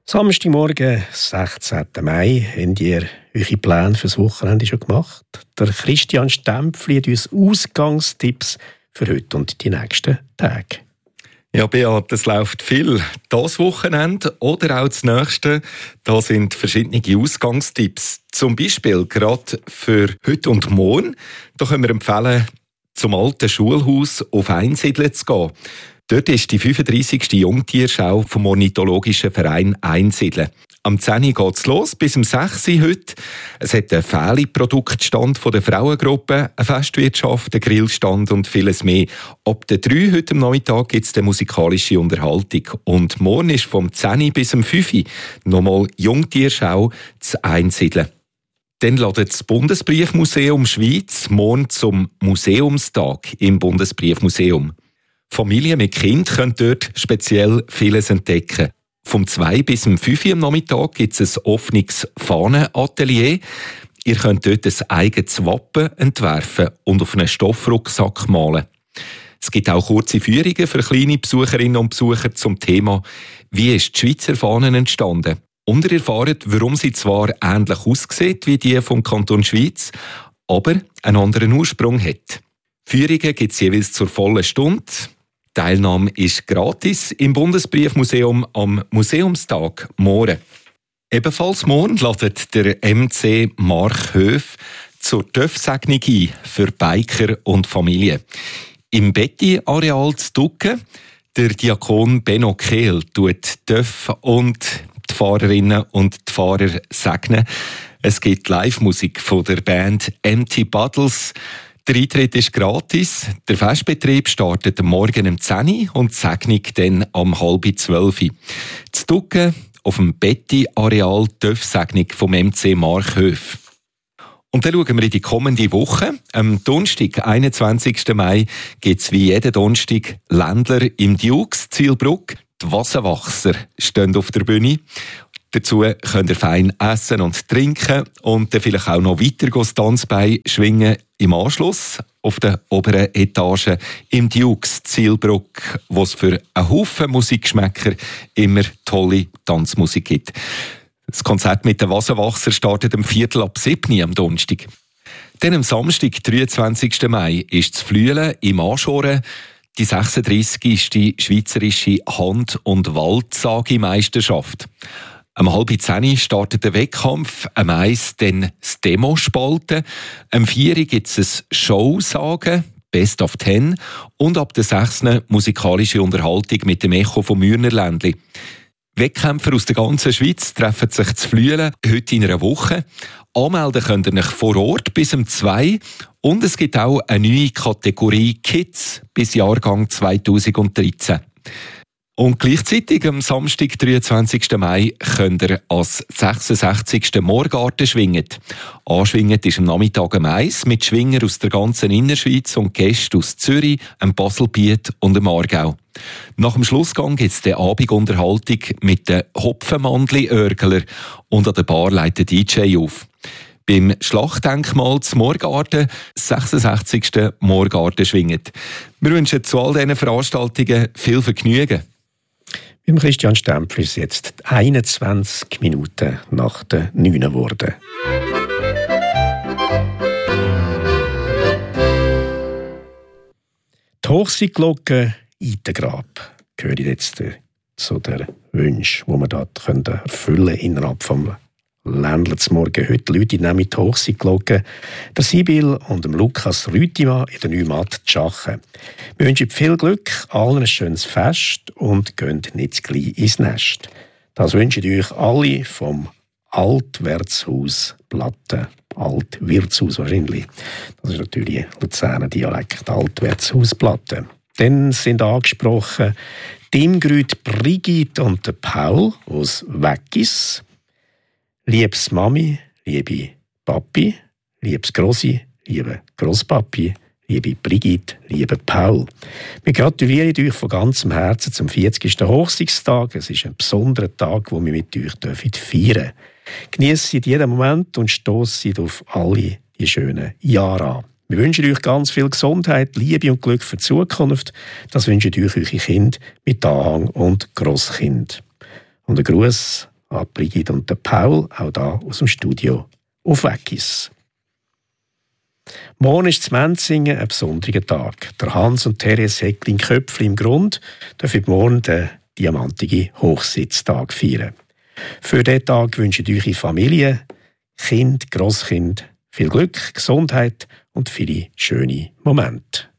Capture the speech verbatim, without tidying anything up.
Samstagmorgen, sechzehnten Mai, habt ihr eure Pläne fürs Wochenende schon gemacht? Der Christian Stempfli hat uns Ausgangstipps für heute und die nächsten Tage. Ja, Beat, es läuft viel. Das Wochenende oder auch das nächste, da sind verschiedene Ausgangstipps. Zum Beispiel gerade für heute und morgen, da können wir empfehlen, zum alten Schulhaus auf Einsiedeln zu gehen. Dort ist die fünfunddreissigste Jungtierschau vom Ornithologischen Verein Einsiedeln. Am zehn Uhr geht es los, bis um sechs Uhr heute. Es hat einen Fähli-Produktstand von der Frauengruppe, eine Festwirtschaft, einen Grillstand und vieles mehr. Ab der drei Uhr heute am Nachmittag gibt es eine musikalische Unterhaltung. Und morgen ist vom zehn Uhr bis um fünf Uhr nochmal Jungtierschau zu Einsiedeln. Dann ladet das Bundesbriefmuseum Schweiz morgen zum Museumstag im Bundesbriefmuseum. Familien mit Kind können dort speziell vieles entdecken. Vom zwei bis um fünf Uhr am Nachmittag gibt es ein offenes Fahnenatelier. Ihr könnt dort ein eigenes Wappen entwerfen und auf einen Stoffrucksack malen. Es gibt auch kurze Führungen für kleine Besucherinnen und Besucher zum Thema «Wie ist die Schweizer Fahne entstanden?». Und ihr erfahrt, warum sie zwar ähnlich aussieht wie die vom Kanton Schweiz, aber einen anderen Ursprung hat. Führungen gibt es jeweils zur vollen Stunde. Die Teilnahme ist gratis im Bundesbriefmuseum am Museumstag morgen. Ebenfalls morgen ladet der M C Marchhöf zur Töffsegnung ein für Biker und Familie. Im Betty-Areal zu Ducken, der Diakon Benno Kehl tut Töff und die Fahrerinnen und die Fahrer segnen. Es gibt Live-Musik von der Band Empty Bottles. Der Eintritt ist gratis. Der Festbetrieb startet am Morgen um zehn Uhr und die Segnung dann am halb zwölf Uhr. Zu Ducken auf dem Betty-Areal Töff-Segnung vom M C Marchhöf. Und dann schauen wir in die kommende Woche. Am Donnerstag, einundzwanzigsten Mai, gibt es wie jeden Donnerstag Ländler im Dukes Zielbruck. Die Wasserwachser stehen auf der Bühne. Dazu könnt ihr fein essen und trinken und dann vielleicht auch noch weiter das Tanzbein schwingen im Anschluss auf der oberen Etage im Dukes Zielbruck, wo es für einen Haufen Musikgeschmäcker immer tolle Tanzmusik gibt. Das Konzert mit den Wasserwachser startet am Viertel ab sieben Uhr am Donnerstag. Dann am Samstag, dreiundzwanzigsten Mai, ist das Flüelen im Anschoren die sechsunddreissigste Schweizerische Hand- und Waldsagi-Meisterschaft. Am halb zehn Uhr startet der Wettkampf, am eins dann das Demospalten, am vier Uhr gibt es ein Showsagen, Best of Ten, und ab der sechs Uhr musikalische Unterhaltung mit dem Echo vom Mürnerländli. Wettkämpfer aus der ganzen Schweiz treffen sich zu Flüelen, heute in einer Woche. Anmelden könnt ihr euch vor Ort bis um zwei. Und es gibt auch eine neue Kategorie Kids bis Jahrgang zweitausenddreizehn. Und gleichzeitig am Samstag, dreiundzwanzigsten Mai, könnt ihr als sechsundsechzigsten Morgarten schwingen. Anschwingen ist am Nachmittag am eins mit Schwinger aus der ganzen Innerschweiz und Gäste aus Zürich, dem Baselbiet und dem Aargau. Nach dem Schlussgang gibt es die Abendunterhaltung mit den Hopfenmandli-Örgler und an der Bar leitet D J auf. Beim Schlachtdenkmal zum Morgarten, sechsundsechzigsten Morgarten schwinget. Wir wünschen zu all diesen Veranstaltungen viel Vergnügen. Beim Christian Stempfli ist jetzt einundzwanzig Minuten nach der neun geworden. Die Hochseeglocke Itengrab gehört jetzt zu den Wünschen, die wir dort erfüllen können innerhalb des Ländler zum Morgen. Heute Leute nehmen die Hochseeglocke, der Sibyl und dem Lukas Rütimann in der Neumatt Schachen. Wir wünschen viel Glück, allen ein schönes Fest und gehen nicht gleich ins Nest. Das wünschen euch alle vom Altwirtshaus Platten. Altwirtshaus wahrscheinlich. Das ist natürlich Luzerner Dialekt, Altwirtshaus Platten. Dann sind angesprochen die Imgrüt Brigitte und der Paul aus Weggis. Liebes Mami, liebe Papi, liebes Grossi, liebe Grosspapi, liebe Brigitte, liebe Paul. Wir gratulieren euch von ganzem Herzen zum vierzigsten Hochzeitstag. Es ist ein besonderer Tag, den wir mit euch feiern dürfen. Genießt jeden Moment und stoßt auf alle die schönen Jahre an. Wir wünschen euch ganz viel Gesundheit, Liebe und Glück für die Zukunft. Das wünschen euch eure Kinder mit Anhang und Grosskind. Und ein Gruß an Brigitte und den Paul, auch hier aus dem Studio auf Weggis. Morgen ist in Menzingen ein besonderer Tag. Der Hans und Therese Heckling-Köpfli im Grund dürfen morgen den diamantigen Hochsitztag feiern. Für diesen Tag wünschen eure Familie, Kind, Grosskind viel Glück, Gesundheit und viele schöne Momente.